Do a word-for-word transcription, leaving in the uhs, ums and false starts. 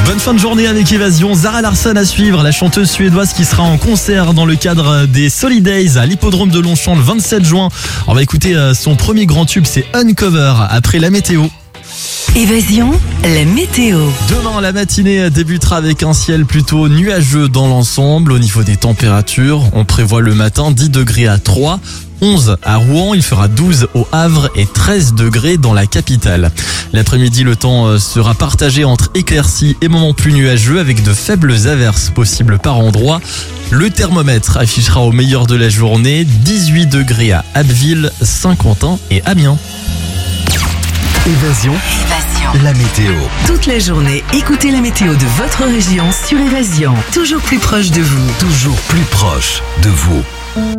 Bonne fin de journée avec Évasion. Zara Larsson à suivre, la chanteuse suédoise qui sera en concert dans le cadre des Solidays à l'hippodrome de Longchamp le vingt-sept juin. On va écouter son premier grand tube, c'est Uncover, après la météo. Évasion, la météo. Demain, la matinée débutera avec un ciel plutôt nuageux dans l'ensemble. Au niveau des températures, on prévoit le matin dix degrés à Troyes, onze à Rouen, il fera douze au Havre et treize degrés dans la capitale. L'après-midi, le temps sera partagé entre éclaircies et moments plus nuageux avec de faibles averses possibles par endroits. Le thermomètre affichera au meilleur de la journée dix-huit degrés à Abbeville, Saint-Quentin et Amiens. Évasion, Évasion. la météo. Toute la journée, écoutez la météo de votre région sur Évasion. Toujours plus proche de vous. Toujours plus proche de vous.